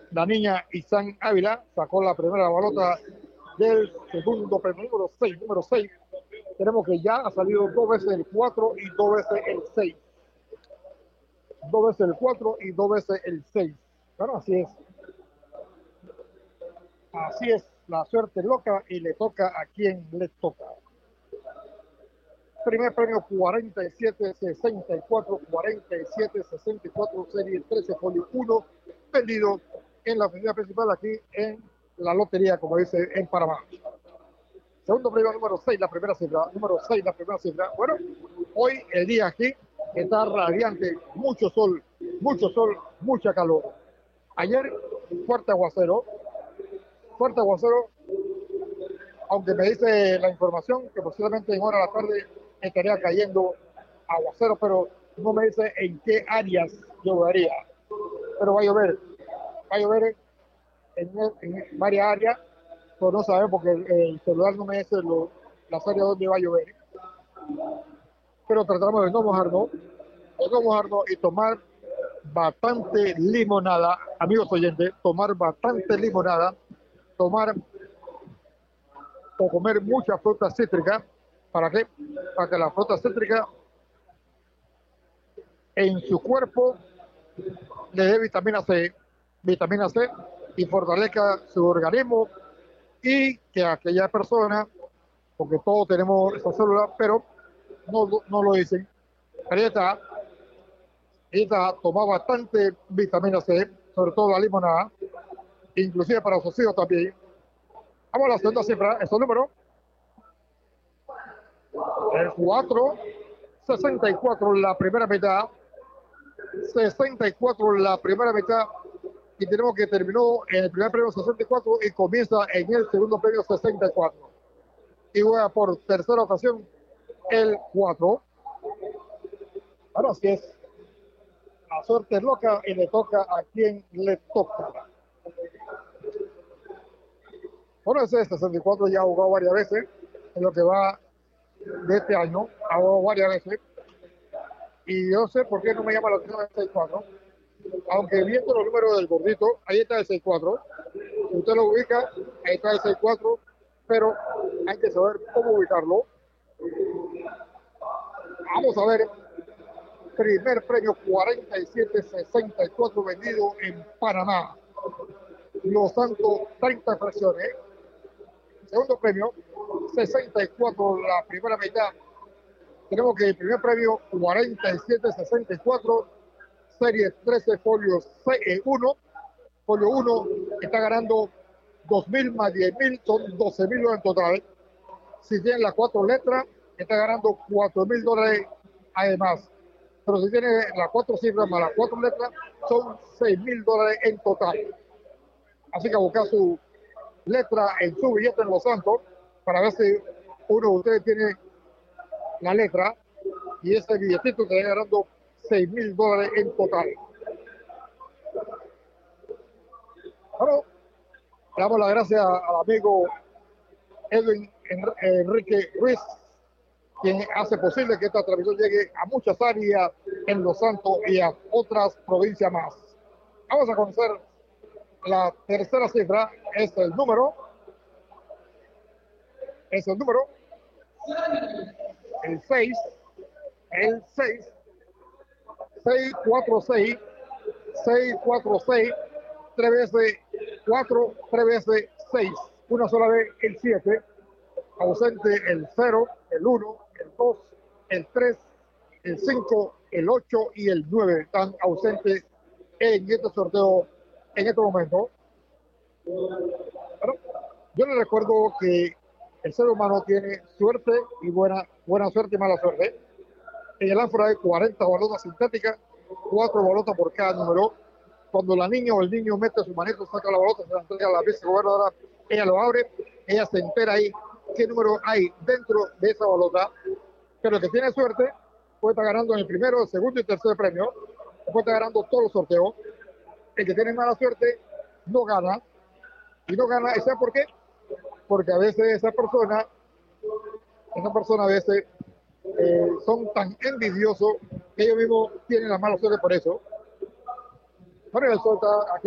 La niña Isan Ávila sacó la primera balota del segundo premio, número 6. Tenemos que ya ha salido 2 veces el 4 y 2 veces el 6. 2 veces el 4 y 2 veces el 6. Bueno, así es. Así es, la suerte loca y le toca a quien le toca. Primer premio 4764, 4764, serie 13, folio 1, vendido en la oficina principal aquí en la lotería, como dice, en Panamá. Segundo premio número 6, la primera cifra. Número 6, la primera cifra. Bueno, hoy el día aquí está radiante, mucho sol, mucha calor. Ayer, fuerte aguacero, aunque me dice la información que posiblemente en hora de la tarde estaría cayendo aguacero, pero no me dice en qué áreas llovería. Pero va a llover en varias áreas, pero no sabemos porque el celular no me dice las áreas donde va a llover. Pero tratamos de no mojarnos y tomar bastante limonada, amigos oyentes, tomar bastante limonada, tomar o comer mucha fruta cítrica. ¿Para qué? Para que la fruta cítrica en su cuerpo le dé vitamina C y fortalezca su organismo y que aquella persona, porque todos tenemos esa célula, pero no lo dicen, pero ella toma bastante vitamina C, sobre todo la limonada, inclusive para sus hijos también. Vamos a la segunda cifra, es el número. El 4, 64 la primera mitad, 64 la primera mitad, y tenemos que terminó en el primer premio 64 y comienza en el segundo premio 64. Y juega por tercera ocasión el 4. Ahora sí es. La suerte es loca y le toca a quien le toca. Bueno, ese 64 ya ha jugado varias veces en lo que va de este año, ha jugado varias veces. Y yo sé por qué no me llama la atención el 64. Aunque viendo los números del gordito, ahí está el 64. Si usted lo ubica, ahí está el 64, pero hay que saber cómo ubicarlo. Vamos a ver, primer premio 4764 vendido en Panamá. Los Santos, 30 fracciones. Segundo premio, 64 la primera mitad. Tenemos que el primer premio 4764, serie 13, folio 1. Folio 1 está ganando 2.000 más 10.000, son 12.000 en total. Si tiene las 4 letras, está ganando $4.000 además. Pero si tiene las 4 cifras más las 4 letras, son $6.000 en total. Así que a buscar su letra en su billete en Los Santos para ver si uno de ustedes tiene la letra y ese billetito está ganando $6.000 en total. Bueno, le damos las gracias al amigo Edwin Enrique Ruiz, quien hace posible que esta transmisión llegue a muchas áreas en Los Santos y a otras provincias más. Vamos a conocer la tercera cifra, es el número, el 6, 646, 646, 3 veces 4, 3 veces 6, una sola vez el 7, ausente el 0, el 1, el 2, el 3, el 5, el 8 y el 9 están ausentes en este sorteo en este momento. Bueno, yo les recuerdo que el ser humano tiene suerte y buena suerte y mala suerte. En el ánfora hay 40 balotas sintéticas, 4 balotas por cada número. Cuando la niña o el niño mete su manito, saca la balota, se la entrega a la vicegobernadora, ella lo abre, ella se entera ahí qué número hay dentro de esa balota. Pero el que tiene suerte puede estar ganando en el primero, el segundo y tercer premio, puede estar ganando todos los sorteos. El que tiene mala suerte no gana. Y no gana, ¿y sabe por qué? Porque a veces esa persona a veces son tan envidiosos que ellos mismos tienen la mala suerte por eso. Bueno, el sol está aquí.